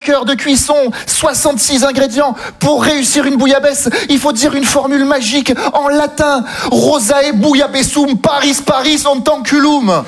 heures de cuisson, 66 ingrédients. Pour réussir une bouillabaisse, il faut dire une formule magique en latin. Rosae bouillabaissum paris paris ontanculum.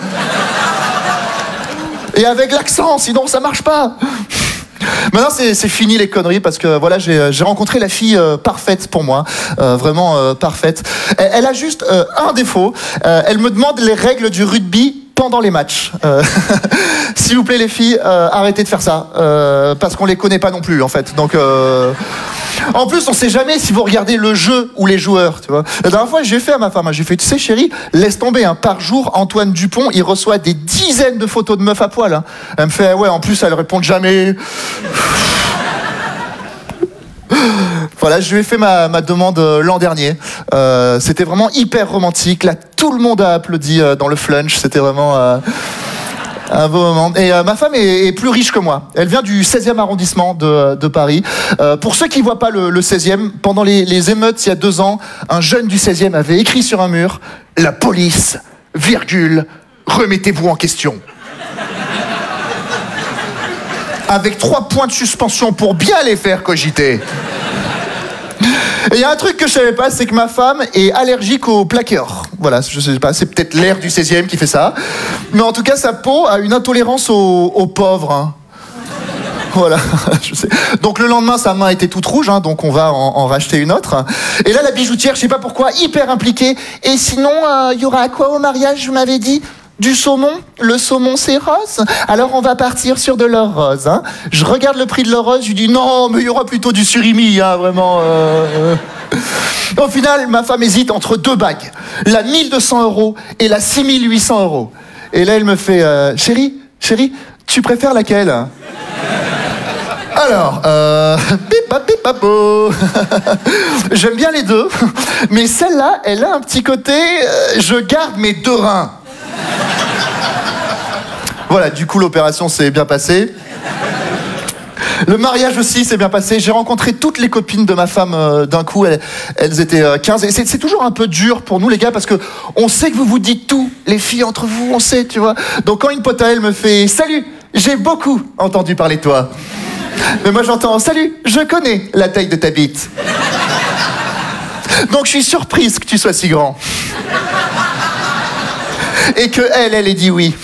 Et avec l'accent, sinon ça marche pas. Maintenant, c'est fini les conneries parce que voilà, j'ai rencontré la fille parfaite pour moi, vraiment parfaite. Elle a juste un défaut. Elle me demande les règles du rugby pendant les matchs. S'il vous plaît les filles, arrêtez de faire ça parce qu'on les connaît pas non plus en fait. Donc en plus, on sait jamais si vous regardez le jeu ou les joueurs, tu vois. La dernière fois, j'ai fait à ma femme, j'ai fait, tu sais chérie, laisse tomber, par jour, Antoine Dupont, il reçoit des dizaines de photos de meufs à poil. Hein. Elle me fait, ouais, en plus, elle répond jamais. Voilà, je lui ai fait ma demande l'an dernier. C'était vraiment hyper romantique. Là, tout le monde a applaudi dans le flunch. C'était vraiment... un beau moment. Et ma femme est plus riche que moi. Elle vient du 16e arrondissement de Paris. Pour ceux qui ne voient pas le 16e, pendant les émeutes il y a 2 ans, un jeune du 16e avait écrit sur un mur « La police, virgule, remettez-vous en question ». Avec 3 points de suspension pour bien les faire cogiter. Et il y a un truc que je savais pas, c'est que ma femme est allergique aux plaqueurs. Voilà, je sais pas, c'est peut-être l'air du 16e qui fait ça. Mais en tout cas, sa peau a une intolérance aux pauvres. Hein. Voilà, je sais. Donc le lendemain, sa main était toute rouge, donc on va en racheter une autre. Et là, la bijoutière, je sais pas pourquoi, hyper impliquée. Et sinon, il y aura quoi au mariage, vous m'avez dit ? Du saumon, le saumon c'est rose. Alors on va partir sur de l'or rose. Hein. Je regarde le prix de l'or rose, je lui dis non, mais il y aura plutôt du surimi, vraiment. Au final, ma femme hésite entre 2 bagues, la 1200 € et la 6800 €. Et là, elle me fait chérie, tu préfères laquelle ? Alors, pipapo. J'aime bien les deux, mais celle-là, elle a un petit côté, je garde mes 2 reins. Voilà, du coup, l'opération s'est bien passée. Le mariage aussi s'est bien passé. J'ai rencontré toutes les copines de ma femme d'un coup. Elles étaient 15. Et c'est toujours un peu dur pour nous, les gars, parce que on sait que vous vous dites tout. Les filles entre vous, on sait, tu vois. Donc quand une pote à elle me fait « Salut, j'ai beaucoup entendu parler de toi. » Mais moi j'entends « Salut, je connais la taille de ta bite. » Donc je suis surprise que tu sois si grand. Et que elle ait dit oui.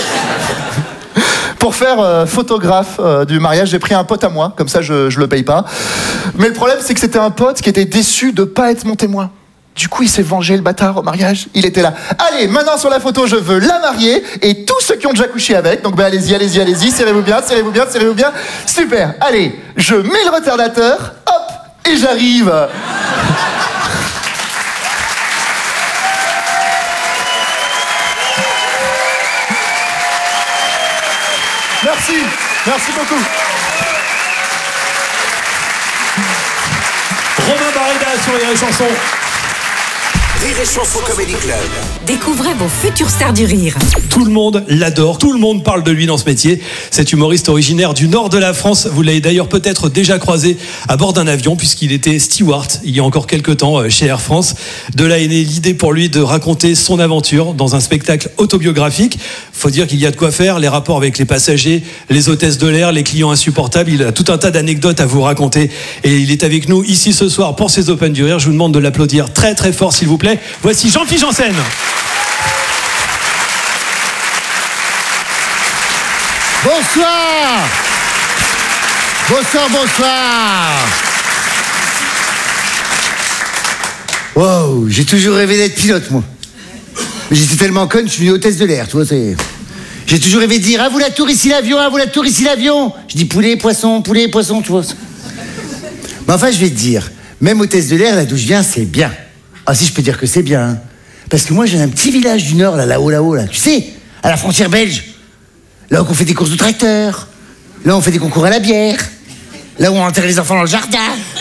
Pour faire photographe du mariage, j'ai pris un pote à moi, comme ça je le paye pas. Mais le problème, c'est que c'était un pote qui était déçu de pas être mon témoin. Du coup, il s'est vengé, le bâtard, au mariage. Il était là. Allez, maintenant sur la photo, je veux la mariée et tous ceux qui ont déjà couché avec. Donc allez-y, serrez-vous bien. Super, allez, je mets le retardateur, hop, et j'arrive. Merci beaucoup. Romain Barreda sur les chansons. Rire et Chanson Comedy Club. Découvrez vos futures stars du rire. Tout le monde l'adore, tout le monde parle de lui dans ce métier. Cet humoriste originaire du nord de la France, vous l'avez d'ailleurs peut-être déjà croisé à bord d'un avion puisqu'il était steward il y a encore quelques temps chez Air France. De là est née l'idée pour lui de raconter son aventure dans un spectacle autobiographique. Faut dire qu'il y a de quoi faire, les rapports avec les passagers, les hôtesses de l'air, les clients insupportables. Il a tout un tas d'anecdotes à vous raconter et il est avec nous ici ce soir pour ses Open du Rire. Je vous demande de l'applaudir très très fort s'il vous plaît. Voici Jean-Philippe Janssen. Bonsoir. Wow, j'ai toujours rêvé d'être pilote, moi. Mais j'étais tellement conne, je suis venu hôtesse de l'air, tu vois, J'ai toujours rêvé de dire « À vous la tour, ici l'avion, à vous la tour, ici l'avion !» Je dis « poulet, poisson, tu vois. » Mais enfin, je vais te dire, même hôtesse de l'air, là d'où je viens, c'est bien. Ah si, je peux dire que c'est bien. Hein. Parce que moi, j'ai un petit village du Nord, là-haut, tu sais, à la frontière belge. Là où on fait des courses de tracteurs. Là où on fait des concours à la bière. Là où on enterre les enfants dans le jardin.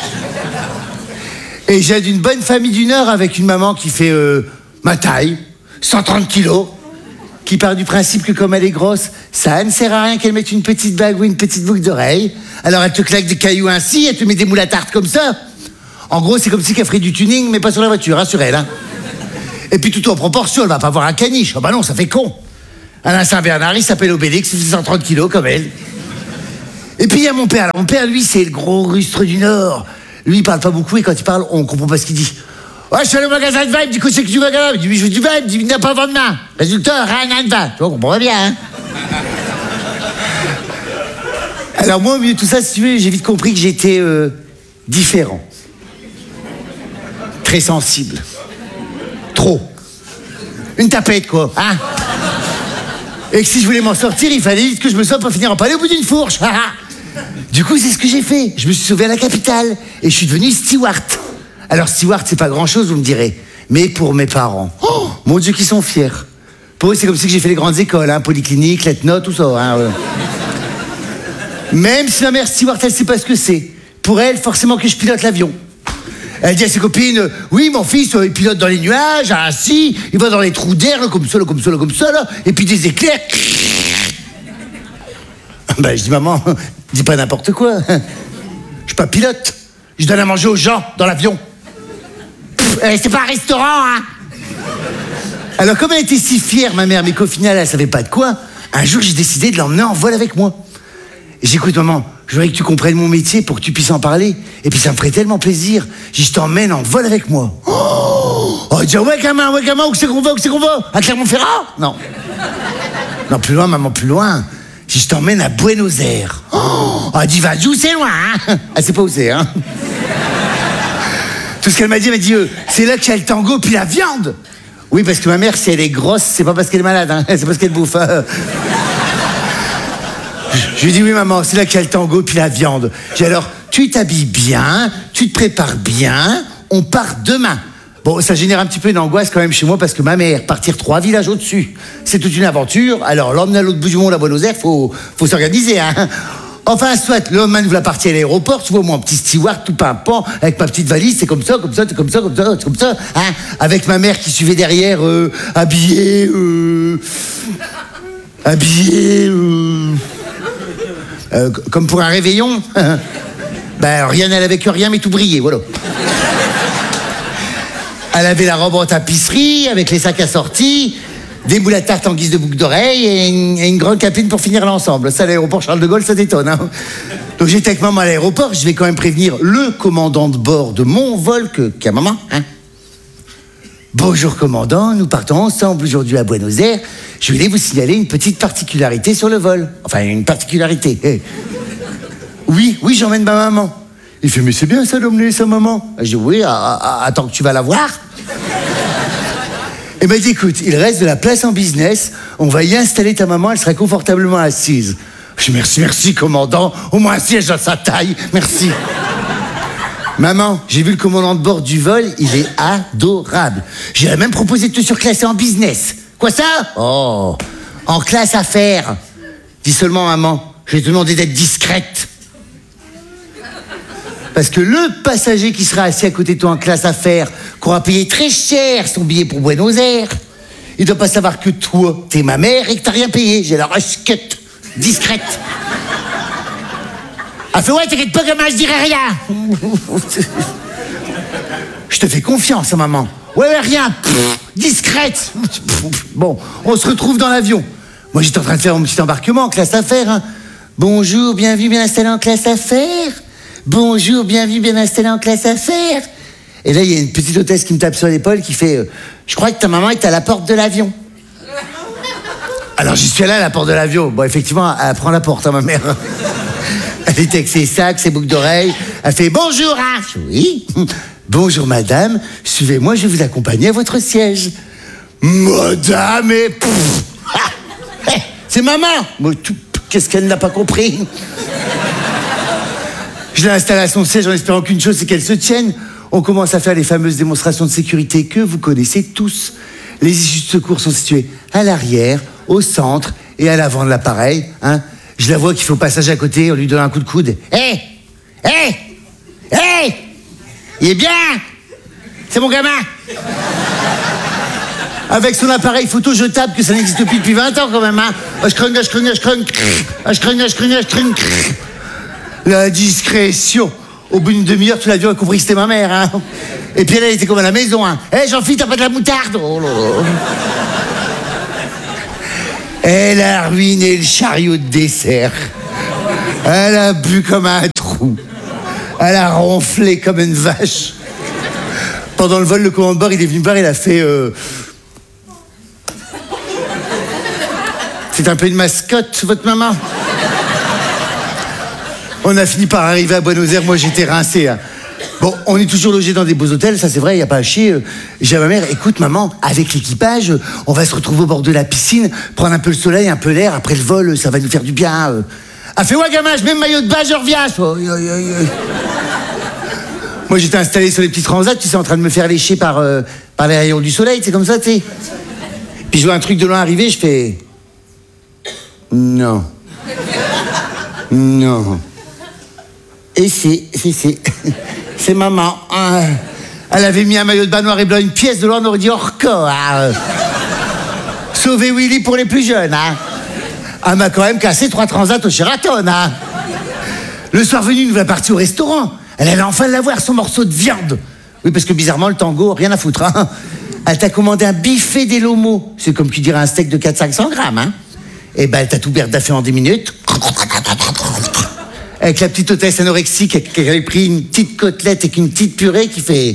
Et j'ai d'une bonne famille du Nord avec une maman qui fait ma taille, 130 kilos, qui part du principe que comme elle est grosse, ça ne sert à rien qu'elle mette une petite bague ou une petite boucle d'oreille. Alors elle te claque des cailloux ainsi, elle te met des moules à tarte comme ça. En gros, c'est comme si qu'elle ferait du tuning, mais pas sur la voiture, hein, sur elle. Hein. Et puis tout en proportion, elle va pas avoir un caniche. Oh bah non, ça fait con. Alain Saint-Bernard, il s'appelle Obélix, il fait 130 kilos comme elle. Et puis il y a mon père. Alors, mon père, lui, c'est le gros rustre du Nord. Lui, il parle pas beaucoup et quand il parle, on comprend pas ce qu'il dit. Ouais, je suis allé au magasin de vin, il me dit, qu'est-ce que tu veux, magasin? Il me dit, oui, je veux du vin, il me dit, il n'y a pas vendre main. Résultat, rien de vin. Tu vois, on comprend bien, hein. Alors moi, au milieu de tout ça, si tu veux, j'ai vite compris que j'étais différent. Très sensible. Trop. Une tapette, quoi, hein. Et que si je voulais m'en sortir, il fallait vite que je me sauve pour finir en palais au bout d'une fourche. Du coup, c'est ce que j'ai fait. Je me suis sauvé à la capitale et je suis devenu steward. Alors, steward, c'est pas grand-chose, vous me direz. Mais pour mes parents, oh, mon Dieu, qu'ils sont fiers. Pour eux, c'est comme si j'ai fait les grandes écoles, hein, polyclinique, letno, tout ça. Hein, Même si ma mère steward, elle sait pas ce que c'est. Pour elle, forcément que je pilote l'avion. Elle dit à ses copines, oui, mon fils, il pilote dans les nuages, ainsi, il va dans les trous d'air, là, comme ça, là, comme ça, là, comme ça, là, et puis des éclairs. Ben, je dis, maman, dis pas n'importe quoi. Je suis pas pilote. Je donne à manger aux gens dans l'avion. C'est pas un restaurant, hein. Alors, comme elle était si fière, ma mère, mais qu'au final, elle savait pas de quoi, un jour, j'ai décidé de l'emmener en vol avec moi. J'écoute, maman, je voudrais que tu comprennes mon métier pour que tu puisses en parler. Et puis ça me ferait tellement plaisir. Je t'emmène en vol avec moi. Oh, elle dit, ouais, gamin, où c'est qu'on va, à Clermont-Ferrand? Non. Non, plus loin, maman, plus loin. Je t'emmène à Buenos Aires. Oh, elle dit, va, d'où c'est loin, hein. Elle sait pas où c'est, hein. Tout ce qu'elle m'a dit, c'est là qu'il y a le tango puis la viande. Oui, parce que ma mère, si elle est grosse, c'est pas parce qu'elle est malade, hein. C'est parce qu'elle bouffe, hein. Je lui dis, oui, maman, c'est là qu'il y a le tango puis la viande. J'ai alors, tu t'habilles bien, tu te prépares bien, on part demain. Bon, ça génère un petit peu d'angoisse quand même chez moi parce que ma mère, partir 3 villages au-dessus, c'est toute une aventure. Alors, l'emmener à l'autre bout du monde à Buenos Aires, faut s'organiser, hein. Enfin, soit, l'homme nous l'a parti à l'aéroport, tu vois, moi, un petit steward, tout pimpant, avec ma petite valise, c'est comme ça, hein. Avec ma mère qui suivait derrière, habillée, comme pour un réveillon. Ben, rien, elle avait que rien, mais tout brillait, voilà. Elle avait la robe en tapisserie, avec les sacs assortis, des moules à tarte en guise de boucle d'oreille et une grande capine pour finir l'ensemble. Ça, à l'aéroport Charles de Gaulle, ça détonne, hein. Donc j'étais avec maman à l'aéroport, je vais quand même prévenir le commandant de bord de mon vol qu'à maman, hein. Bonjour commandant, nous partons ensemble aujourd'hui à Buenos Aires. Je voulais vous signaler une petite particularité sur le vol. Enfin, une particularité. Oui, j'emmène ma maman. Il fait, mais c'est bien ça d'emmener sa maman. Je dis, oui, attends que tu vas la voir. Et m'a dit, écoute, il reste de la place en business, on va y installer ta maman, elle sera confortablement assise. Je dis, merci commandant, au moins un siège à sa taille, merci. Maman, j'ai vu le commandant de bord du vol, il est adorable. J'ai même proposé de te surclasser en business. Quoi ça? Oh, en classe affaires. Dis seulement, maman, je vais te demander d'être discrète. Parce que le passager qui sera assis à côté de toi en classe affaires, qui aura payé très cher son billet pour Buenos Aires, il doit pas savoir que toi, t'es ma mère et que t'as rien payé. J'ai la rusquette, discrète. Elle fait, ouais, t'inquiète pas, gamin, je dirai rien. Je te fais confiance, hein, maman. Ouais, rien. Discrète. Bon, on se retrouve dans l'avion. Moi, j'étais en train de faire mon petit embarquement en classe affaires, hein. Bonjour, bienvenue, bien installé en classe affaires. Bonjour, bienvenue, bien installé en classe affaires. Et là, il y a une petite hôtesse qui me tape sur l'épaule qui fait je crois que ta maman est à la porte de l'avion. Alors, j'y suis allé à la porte de l'avion. Bon, effectivement, elle prend la porte, hein, ma mère. Elle était avec ses sacs, ses boucles d'oreilles. Elle fait bonjour, hein. Oui. Bonjour, madame. Suivez-moi, je vais vous accompagner à votre siège. Madame et... c'est maman. Qu'est-ce qu'elle n'a pas compris? Je l'ai installée à son siège en espérant qu'une chose, c'est qu'elle se tienne. On commence à faire les fameuses démonstrations de sécurité que vous connaissez tous. Les issues de secours sont situées à l'arrière, au centre et à l'avant de l'appareil, hein. Je la vois qui fait au passage à côté, on lui donne un coup de coude. Hé! Il est bien! C'est mon gamin! Avec son appareil photo jetable, que ça n'existe plus depuis 20 ans quand même, hein. La discrétion. Au bout d'une demi-heure, tout l'avion a compris que c'était ma mère, hein. Et puis elle était comme à la maison, hein. Hé, Jean-Philippe, t'as pas de la moutarde? Oh là là. Elle a ruiné le chariot de dessert. Elle a bu comme un trou. Elle a ronflé comme une vache. Pendant le vol, le commandant de bord, il est venu me voir, il a fait... C'est un peu une mascotte, votre maman. On a fini par arriver à Buenos Aires, moi j'étais rincé. Hein. Bon, on est toujours logé dans des beaux hôtels, ça c'est vrai, il n'y a pas à chier. J'ai à ma mère, écoute maman, avec l'équipage, on va se retrouver au bord de la piscine, prendre un peu le soleil, un peu l'air, après le vol, ça va nous faire du bien. Ah fais-moi gamin, je mets le maillot de bain, je reviens. Moi j'étais installé sur les petits transats, tu sais, en train de me faire lécher par les rayons du soleil, c'est comme ça, tu sais. Puis je vois un truc de loin arriver, je fais... Non. Non. Et si. C'est maman. Elle avait mis un maillot de bain noir et blanc, une pièce de loin, on aurait dit hors corps. Sauver Willy pour les plus jeunes. Hein. Elle m'a quand même cassé 3 transats au Sheraton. Hein. Le soir venu, nous voilà partis au restaurant. Elle allait enfin l'avoir, son morceau de viande. Oui, parce que bizarrement, le tango, rien à foutre. Hein. Elle t'a commandé un biffé des lomos. C'est comme tu dirais un steak de 400-500 grammes. Hein. Et ben, elle t'a tout berdaffé en 10 minutes. Avec la petite hôtesse anorexique qui avait pris une petite côtelette avec une petite purée qui fait...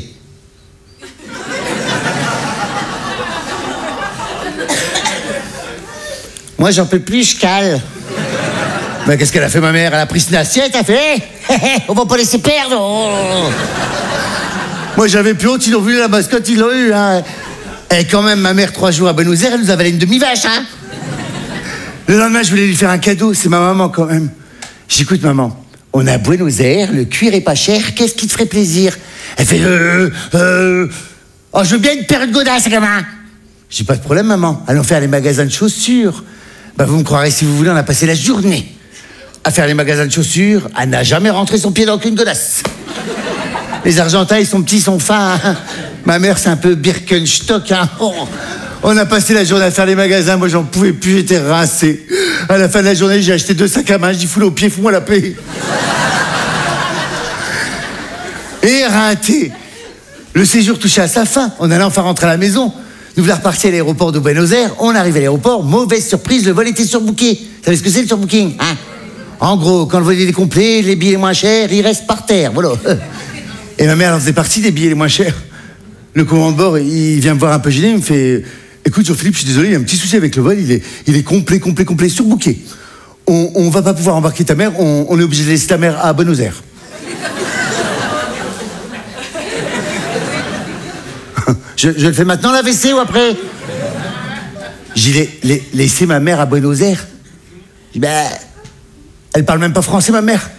Moi, j'en peux plus, je cale. Ben, qu'est-ce qu'elle a fait, ma mère? Elle a pris une assiette, elle a fait... on va pas laisser perdre. Oh. Moi, j'avais plus honte, ils l'ont vu, la mascotte, ils l'ont eu. Hein. Et quand même, ma mère, 3 jours à Buenos Aires, elle nous avalait une demi-vache. Hein. Le lendemain, je voulais lui faire un cadeau. C'est ma maman, quand même. J'écoute, maman. On est à Buenos Aires, le cuir est pas cher. Qu'est-ce qui te ferait plaisir? Elle fait oh, je veux bien une paire de godasses, gamin. J'ai pas de problème, maman. Allons faire les magasins de chaussures. Bah, vous me croirez si vous voulez, on a passé la journée à faire les magasins de chaussures. Elle n'a jamais rentré son pied dans aucune godasse. Les Argentins, ils sont petits, ils sont fins. Hein. Ma mère, c'est un peu Birkenstock. Hein. Oh. On a passé la journée à faire les magasins, moi j'en pouvais plus, j'étais rincé. À la fin de la journée, j'ai acheté 2 sacs à main, je dis foule au pied, fous-moi la paix. Éreinté. Le séjour touchait à sa fin, on allait enfin rentrer à la maison. Nous voulons repartir à l'aéroport de Buenos Aires, on arrive à l'aéroport, mauvaise surprise, le vol était surbooké. Vous savez ce que c'est le surbooking, hein? En gros, quand le vol est complet, les billets les moins chers, ils restent par terre, voilà. Et ma mère en faisait partie des billets les moins chers. Le commandant de bord, il vient me voir un peu gêné, il me fait... Écoute, Jean-Philippe, je suis désolé, il y a un petit souci avec le vol, il est complet, surbooké. On va pas pouvoir embarquer ta mère, on est obligé de laisser ta mère à Buenos Aires. je le fais maintenant, la WC, ou après? J'ai laissé ma mère à Buenos Aires. Je dis, ben, elle parle même pas français, ma mère.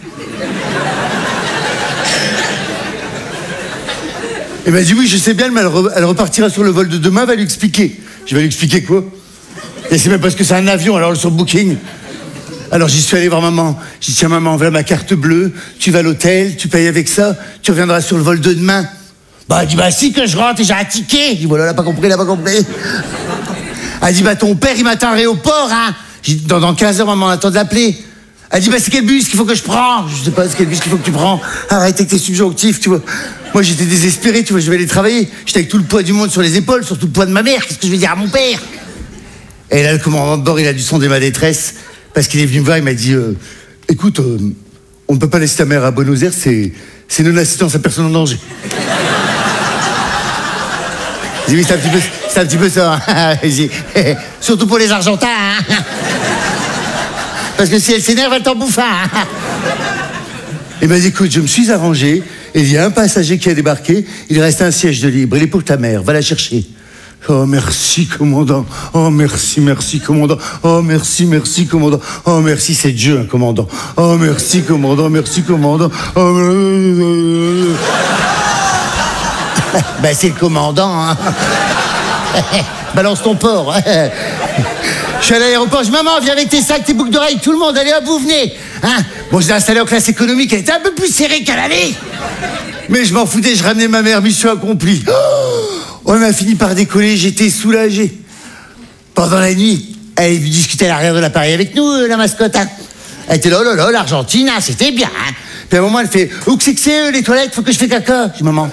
Elle m'a dit, oui, je sais bien, mais elle repartira sur le vol de demain, va lui expliquer. Je vais lui expliquer quoi? Et c'est même parce que c'est un avion, alors le surbooking. Alors j'y suis allé voir maman. J'ai dit, tiens maman, voilà ma carte bleue, tu vas à l'hôtel, tu payes avec ça, tu reviendras sur le vol de demain. Bah, elle dit, bah si que je rentre et j'ai un ticket. Je dis, voilà, elle a pas compris. Elle dit, bah ton père, il m'attend à l'aéroport, hein. J'ai dit, dans 15 heures, maman, on attend de l'appeler. Elle dit, bah c'est quel bus qu'il faut que je prends? Je sais pas, c'est quel bus qu'il faut que tu prends. Arrête avec tes subjonctifs, tu vois. Moi, j'étais désespéré, tu vois, je vais aller travailler. J'étais avec tout le poids du monde sur les épaules, surtout le poids de ma mère. Qu'est-ce que je vais dire à mon père? Et là, le commandant de bord, il a dû sonder ma détresse, parce qu'il est venu me voir, il m'a dit, écoute, on ne peut pas laisser ta mère à Buenos Aires, c'est non-assistance à personne en danger. J'ai dit, oui, c'est un petit peu ça. Hein. Surtout pour les Argentins. Hein. Parce que si elle s'énerve, elle t'en bouffe. Hein. Il m'a dit, écoute, je me suis arrangé, et il y a un passager qui a débarqué, il reste un siège de libre, il est pour ta mère, va la chercher. Oh, merci, commandant. Oh, merci, commandant. Oh, merci, commandant. Oh, merci, c'est Dieu, hein, commandant. Oh, merci, commandant. Oh, ben, c'est le commandant, hein. Balance ton porc. Je suis allé à l'aéroport, je dis, maman, viens avec tes sacs, tes boucles d'oreilles, tout le monde, allez hop, vous venez. Hein, bon, je l'ai installé en classe économique, elle était un peu plus serrée qu'à l'aller. Mais je m'en foutais, je ramenais ma mère, mission accomplie. On a fini par décoller, j'étais soulagé. Pendant la nuit, elle est venue discuter à l'arrière de l'appareil avec nous, la mascotte. Hein. Elle était là, l'Argentine, hein, c'était bien. Hein. Puis à un moment, elle fait, où que c'est les toilettes, faut que je fais caca. Je dis, maman.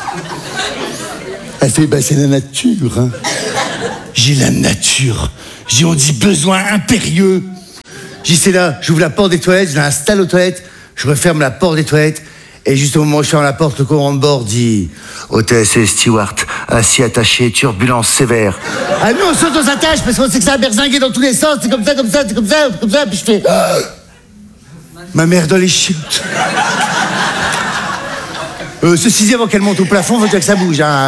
Elle fait, bah c'est la nature. Hein. J'ai la nature. Je dis, on dit besoin impérieux. Je dis, c'est là, j'ouvre la porte des toilettes, je l'installe aux toilettes, je referme la porte des toilettes, et juste au moment où je ferme la porte, le commandant de bord dit « Hôtesse et steward, assis attaché, turbulence sévère. » Ah, nous, on saute, on s'attache, parce qu'on sait que ça a berzingué dans tous les sens, c'est comme ça, comme ça, c'est comme ça, comme ça, puis je fais « Ma mère dans les chiottes. » Ceci dit, avant qu'elle monte au plafond, faut déjà que ça bouge, hein.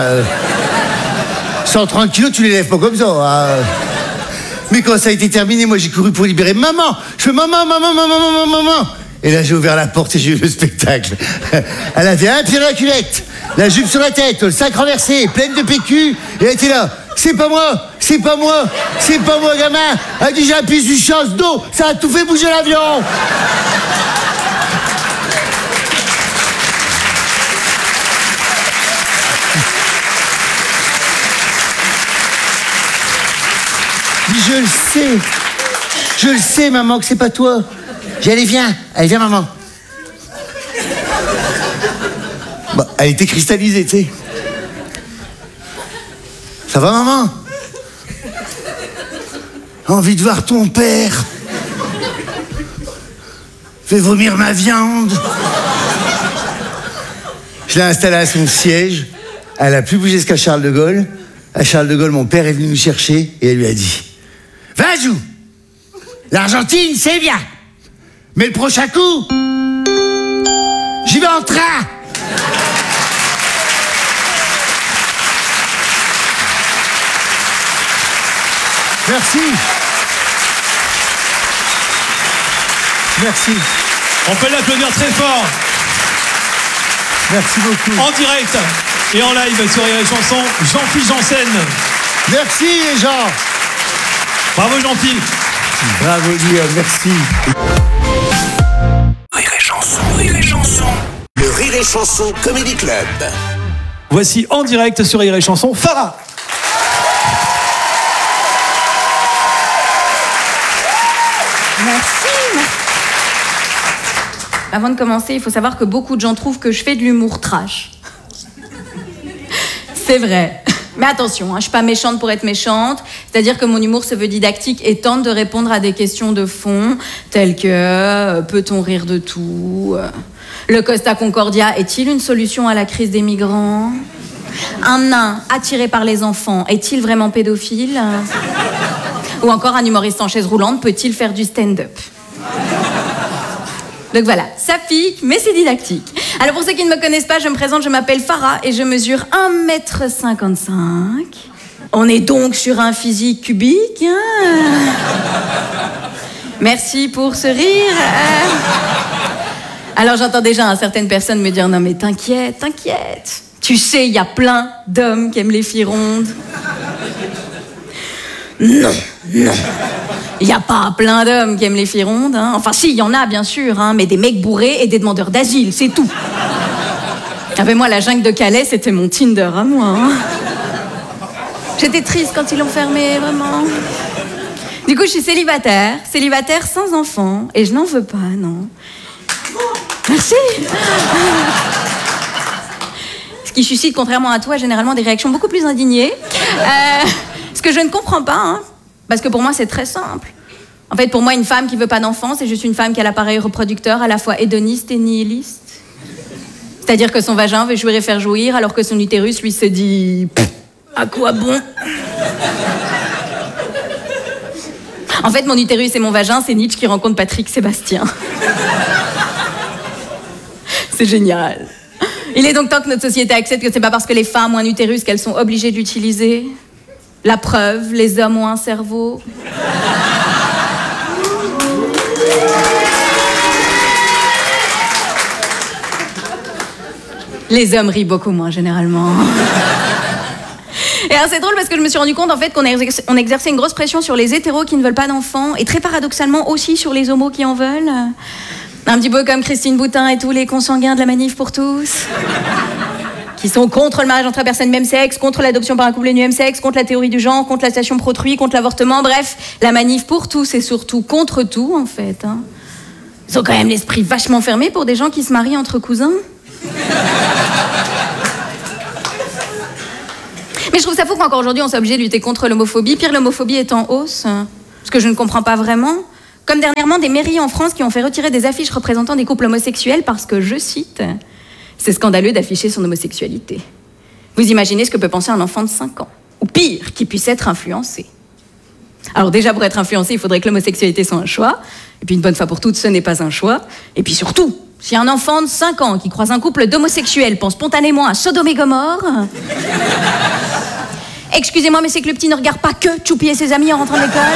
130 kilos, tu les lèves pas comme ça, hein. Mais quand ça a été terminé, moi j'ai couru pour libérer maman. Je fais maman, maman, maman, maman, maman. Et là j'ai ouvert la porte et j'ai eu le spectacle. Elle avait un pied dans la culette, la jupe sur la tête, le sac renversé, pleine de PQ. Et elle était là. C'est pas moi, c'est pas moi, c'est pas moi, gamin. Elle a dit j'ai appuyé sur chasse d'eau, ça a tout fait bouger l'avion. Je le sais, maman, que c'est pas toi. J'ai dit, allez, viens, maman. Bah, elle était cristallisée, tu sais. Ça va, maman? Envie de voir ton père. Fais vomir ma viande. Je l'ai installée à son siège. Elle a plus bougé jusqu'à Charles de Gaulle. À Charles de Gaulle, mon père est venu nous chercher et elle lui a dit « Vas-y, l'Argentine, c'est bien. Mais le prochain coup, j'y vais en train. » Merci. Merci. On peut l'applaudir très fort. Merci beaucoup. En direct et en live sur Rire et Chanson, Jean-Philippe Janssen. Merci les gens. Bravo Jean-Philippe. Bravo Guillaume, merci. Rire et Chanson, Rire et Chanson. Le Rire et Chanson Comedy Club. Voici en direct sur Rire et Chanson, Farah. Merci. Avant de commencer, il faut savoir que beaucoup de gens trouvent que je fais de l'humour trash. C'est vrai. Mais attention, je suis pas méchante pour être méchante. C'est-à-dire que mon humour se veut didactique et tente de répondre à des questions de fond, telles que peut-on rire de tout? Le Costa Concordia est-il une solution à la crise des migrants? Un nain attiré par les enfants est-il vraiment pédophile? Ou encore un humoriste en chaise roulante peut-il faire du stand-up? Donc voilà, ça pique, mais c'est didactique. Alors pour ceux qui ne me connaissent pas, je me présente, je m'appelle Farah et je mesure 1m55. On est donc sur un physique cubique. Merci pour ce rire. Alors j'entends déjà certaines personnes me dire « Non mais t'inquiète, t'inquiète. Tu sais, il y a plein d'hommes qui aiment les filles rondes. » Non, non. Il n'y a pas plein d'hommes qui aiment les filles rondes. Enfin si, il y en a bien sûr, mais des mecs bourrés et des demandeurs d'asile, c'est tout. Avec moi, la jungle de Calais, c'était mon Tinder à moi. J'étais triste quand ils l'ont fermé, vraiment. Du coup, je suis célibataire sans enfant, et je n'en veux pas, non. Merci. Ce qui suscite, contrairement à toi, généralement des réactions beaucoup plus indignées. Ce que je ne comprends pas, parce que pour moi, c'est très simple. En fait, pour moi, une femme qui veut pas d'enfant, c'est juste une femme qui a l'appareil reproducteur à la fois hédoniste et nihiliste. C'est-à-dire que son vagin veut jouir et faire jouir, alors que son utérus, lui, se dit « À quoi bon ?» En fait, mon utérus et mon vagin, c'est Nietzsche qui rencontre Patrick Sébastien. C'est génial. Il est donc temps que notre société accepte que c'est pas parce que les femmes ont un utérus qu'elles sont obligées de l'utiliser. La preuve, les hommes ont un cerveau. Les hommes rient beaucoup moins, généralement. Et alors, c'est drôle parce que je me suis rendu compte, en fait, qu'on exerçait une grosse pression sur les hétéros qui ne veulent pas d'enfants, et très paradoxalement aussi sur les homos qui en veulent. Un petit peu comme Christine Boutin et tous les consanguins de la Manif pour tous. Qui sont contre le mariage entre personnes de même sexe, contre l'adoption par un couple du même sexe, contre la théorie du genre, contre la station pro-autrui, contre l'avortement, bref, la manif pour tous et surtout contre tout, en fait. Ils ont quand même l'esprit vachement fermé pour des gens qui se marient entre cousins. Mais je trouve ça fou qu'encore aujourd'hui, on soit obligé de lutter contre l'homophobie. Pire, l'homophobie est en hausse. Ce que je ne comprends pas vraiment. Comme dernièrement, des mairies en France qui ont fait retirer des affiches représentant des couples homosexuels parce que, je cite, « c'est scandaleux d'afficher son homosexualité ». Vous imaginez ce que peut penser un enfant de 5 ans. Ou pire, qui puisse être influencé. Alors déjà, pour être influencé, il faudrait que l'homosexualité soit un choix. Et puis une bonne fois pour toutes, ce n'est pas un choix. Et puis surtout, si un enfant de 5 ans qui croise un couple d'homosexuels pense spontanément à Sodome et Gomorre... Excusez-moi, mais c'est que le petit ne regarde pas que Choupi et ses amis en rentrant de l'école.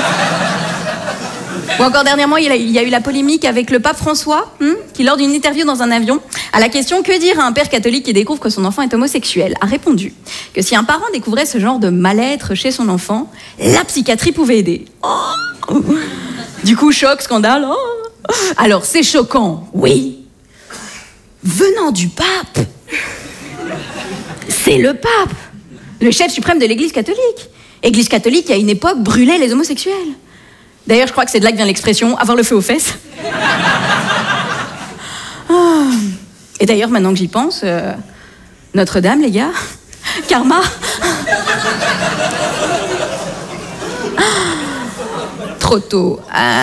Ou encore dernièrement, il y a eu la polémique avec le pape François, qui lors d'une interview dans un avion, à la question « Que dire à un père catholique qui découvre que son enfant est homosexuel ?» a répondu que si un parent découvrait ce genre de mal-être chez son enfant, la psychiatrie pouvait aider. Oh. Du coup, choc, scandale. Oh. Alors, c'est choquant, oui. Venant du pape, c'est le pape, le chef suprême de l'Église catholique. Église catholique qui, à une époque, brûlait les homosexuels. D'ailleurs, je crois que c'est de là que vient l'expression « avoir le feu aux fesses ». Et d'ailleurs, maintenant que j'y pense, Notre-Dame, les gars, karma. Trop tôt.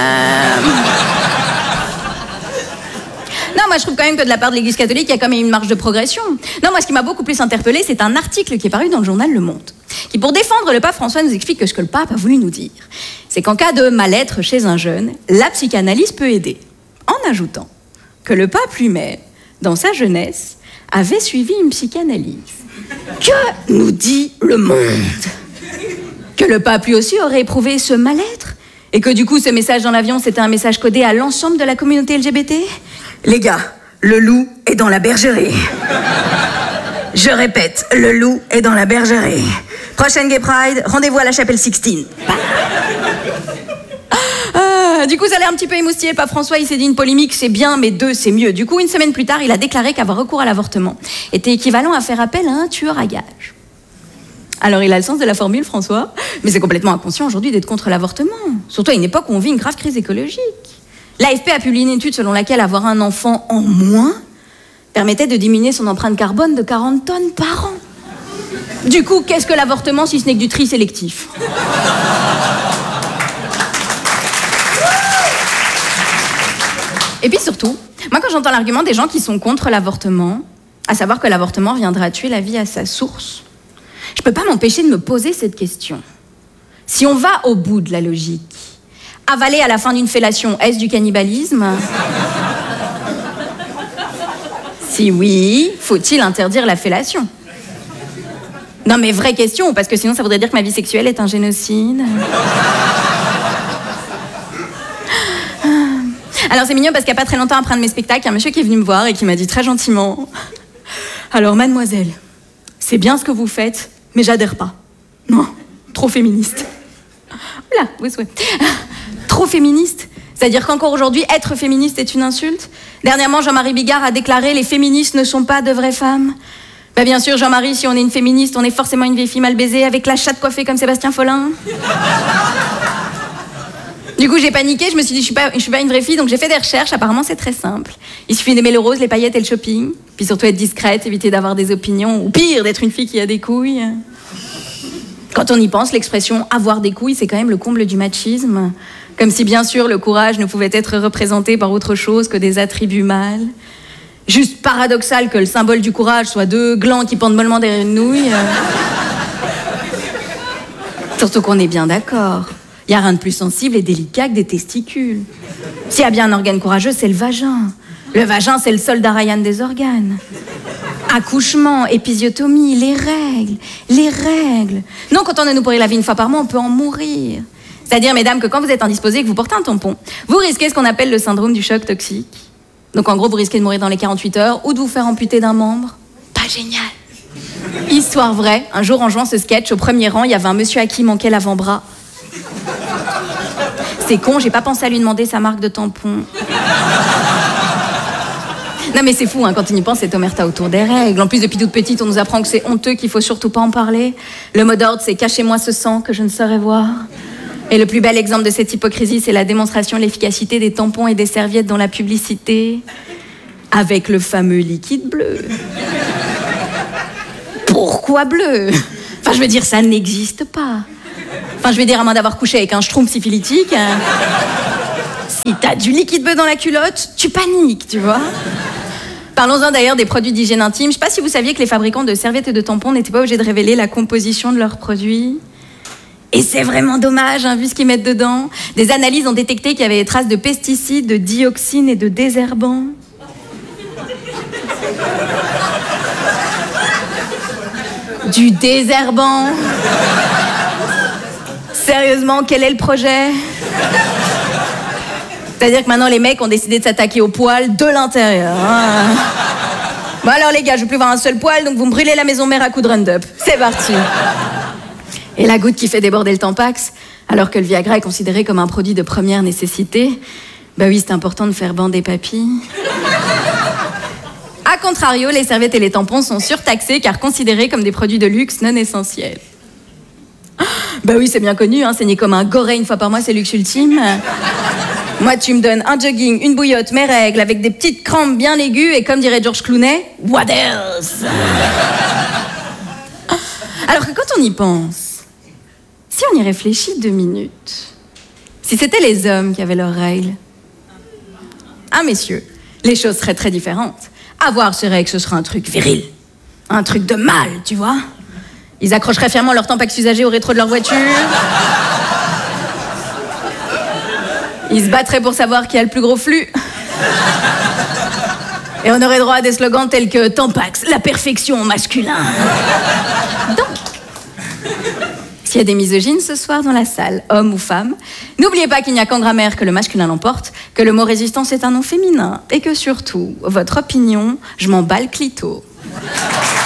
Non, moi je trouve quand même que de la part de l'Église catholique, il y a quand même une marge de progression. Non, moi ce qui m'a beaucoup plus interpellée, c'est un article qui est paru dans le journal Le Monde, qui pour défendre le pape François nous explique que ce que le pape a voulu nous dire, c'est qu'en cas de mal-être chez un jeune, la psychanalyse peut aider, en ajoutant que le pape lui-même, dans sa jeunesse, avait suivi une psychanalyse. Que nous dit Le Monde? Que le pape lui aussi aurait éprouvé ce mal-être? Et que du coup ce message dans l'avion c'était un message codé à l'ensemble de la communauté LGBT? Les gars, le loup est dans la bergerie. Je répète, le loup est dans la bergerie. Prochaine Gay Pride, rendez-vous à la chapelle Sixtine. Du coup, ça a l'air un petit peu émoustillé. Le pape François, il s'est dit une polémique, c'est bien, mais 2, c'est mieux. Du coup, une semaine plus tard, il a déclaré qu'avoir recours à l'avortement était équivalent à faire appel à un tueur à gages. Alors, il a le sens de la formule, François, mais c'est complètement inconscient aujourd'hui d'être contre l'avortement. Surtout à une époque où on vit une grave crise écologique. L'AFP a publié une étude selon laquelle avoir un enfant en moins permettait de diminuer son empreinte carbone de 40 tonnes par an. Du coup, qu'est-ce que l'avortement si ce n'est que du tri sélectif? Et puis surtout, moi quand j'entends l'argument des gens qui sont contre l'avortement, à savoir que l'avortement viendra tuer la vie à sa source, je peux pas m'empêcher de me poser cette question. Si on va au bout de la logique, avaler à la fin d'une fellation, est-ce du cannibalisme? Si oui, faut-il interdire la fellation? Non mais vraie question, parce que sinon ça voudrait dire que ma vie sexuelle est un génocide. Alors c'est mignon parce qu'il n'y a pas très longtemps après un de mes spectacles, il y a un monsieur qui est venu me voir et qui m'a dit très gentiment « Alors mademoiselle, c'est bien ce que vous faites, mais j'adhère pas. Non, trop féministe. » Oula, vous souhaitez. Trop féministe? C'est-à-dire qu'encore aujourd'hui, être féministe est une insulte? Dernièrement, Jean-Marie Bigard a déclaré « Les féministes ne sont pas de vraies femmes ». Bah bien sûr, Jean-Marie, si on est une féministe, on est forcément une vieille fille mal baisée avec la chatte coiffée comme Sébastien Follin. Du coup, j'ai paniqué, je me suis dit, je suis pas une vraie fille, donc j'ai fait des recherches. Apparemment, c'est très simple. Il suffit d'aimer le rose, les paillettes et le shopping. Puis surtout être discrète, éviter d'avoir des opinions, ou pire, d'être une fille qui a des couilles. Quand on y pense, l'expression « avoir des couilles », c'est quand même le comble du machisme. Comme si, bien sûr, le courage ne pouvait être représenté par autre chose que des attributs mâles. Juste paradoxal que le symbole du courage soit 2 glands qui pendent mollement derrière une nouille. Surtout qu'on est bien d'accord. Il n'y a rien de plus sensible et délicat que des testicules. S'il y a bien un organe courageux, c'est le vagin. Le vagin, c'est le soldat Ryan des organes. Accouchement, épisiotomie, les règles. Non, quand on a nous pourrir la vie une fois par mois, on peut en mourir. C'est-à-dire, mesdames, que quand vous êtes indisposées et que vous portez un tampon, vous risquez ce qu'on appelle le syndrome du choc toxique. Donc en gros, vous risquez de mourir dans les 48 heures ou de vous faire amputer d'un membre. Pas génial. Histoire vraie, un jour en jouant ce sketch, au premier rang, il y avait un monsieur à qui manquait l'avant-bras. C'est con, j'ai pas pensé à lui demander sa marque de tampon. Non mais c'est fou, hein, quand on y pense, c'est omerta autour des règles. En plus, depuis toute petite, on nous apprend que c'est honteux, qu'il faut surtout pas en parler. Le mot d'ordre, c'est « cachez-moi ce sang que je ne saurais voir ». Et le plus bel exemple de cette hypocrisie, c'est la démonstration de l'efficacité des tampons et des serviettes dans la publicité, avec le fameux liquide bleu. Pourquoi bleu? Enfin, je veux dire, ça n'existe pas. Enfin, je veux dire, à moins d'avoir couché avec un schtroumpf syphilitique, si t'as du liquide bleu dans la culotte, tu paniques, tu vois. Parlons-en d'ailleurs des produits d'hygiène intime. Je sais pas si vous saviez que les fabricants de serviettes et de tampons n'étaient pas obligés de révéler la composition de leurs produits. Et c'est vraiment dommage, hein, vu ce qu'ils mettent dedans. Des analyses ont détecté qu'il y avait des traces de pesticides, de dioxines et de désherbants. Du désherbant. Sérieusement, quel est le projet? C'est-à-dire que maintenant, les mecs ont décidé de s'attaquer aux poils de l'intérieur. Hein. Bon alors les gars, je veux plus voir un seul poil, donc vous me brûlez la maison mère à coups de Roundup. C'est parti. Et la goutte qui fait déborder le Tampax, alors que le Viagra est considéré comme un produit de première nécessité, bah oui, c'est important de faire bander papy. A contrario, les serviettes et les tampons sont surtaxés car considérés comme des produits de luxe non essentiels. Bah oui, c'est bien connu, hein, saigner comme un goré une fois par mois, c'est luxe ultime. Moi, tu me donnes un jogging, une bouillotte, mes règles, avec des petites crampes bien aiguës, et comme dirait George Clooney, what else? Alors que quand on y pense, si on y réfléchit 2 minutes, si c'était les hommes qui avaient leurs règles, ah messieurs, les choses seraient très différentes. Avoir ces règles, ce serait un truc viril, un truc de mâle, tu vois. Ils accrocheraient fièrement leur Tampax usagé au rétro de leur voiture. Ils se battraient pour savoir qui a le plus gros flux. Et on aurait droit à des slogans tels que Tampax, la perfection au masculin. Donc, s'il y a des misogynes ce soir dans la salle, hommes ou femmes, n'oubliez pas qu'il n'y a qu'en grammaire que le masculin l'emporte, que le mot résistance est un nom féminin, et que surtout, votre opinion, je m'en bats le clito.